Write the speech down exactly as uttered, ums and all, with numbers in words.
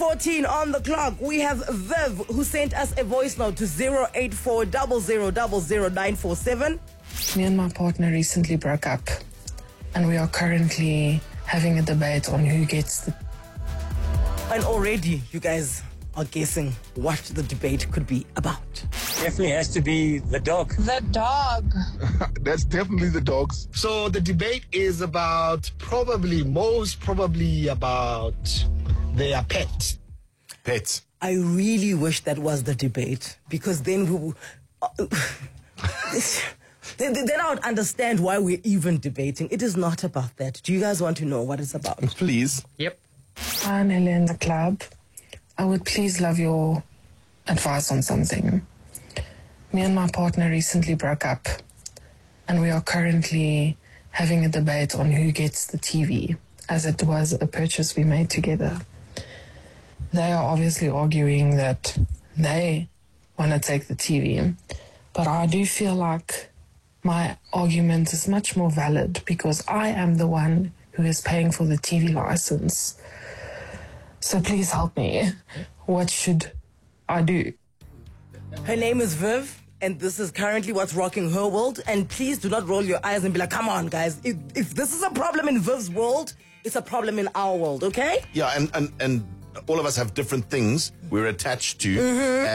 fourteen on the clock. We have Viv, who sent us a voice note to zero eight four zero zero zero zero nine four seven. Me and my partner recently broke up, and we are currently having a debate on who gets the... And already you guys are guessing what the debate could be about. Definitely has to be the dog. The dog. That's definitely the dogs. So the debate is about probably, most probably about their pet. Pets. I really wish that was the debate, because then we will, uh, then, then I would understand why we're even debating. It is not about that. Do you guys want to know what it's about? Please. Yep. Hi, Nelly in the club. I would please love your advice on something. Me and my partner recently broke up, and we are currently having a debate on who gets the T V, as it was a purchase we made together. They are obviously arguing that they want to take the T V, but I do feel like my argument is much more valid because I am the one who is paying for the T V license. So please help me. What should I do? Her name is Viv, and this is currently what's rocking her world. And please do not roll your eyes and be like, come on, guys. If, if this is a problem in Viv's world, it's a problem in our world, okay? Yeah, and, and, and all of us have different things we're attached to. Mm-hmm.